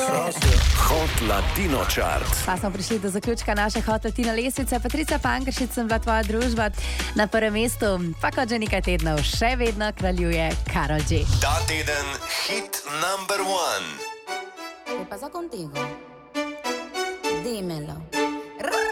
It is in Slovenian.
Hot Latino Chart. Pa smo prišli do zaključka naše Hot Latino lestvice. Patricia Pankršič sem bila tvoja družba. Na prvem mestu, pa kot že nekaj tednov, še vedno kraljuje Karol G. Ta teden hit number 1. ¿Qué pasa contigo? Dímelo.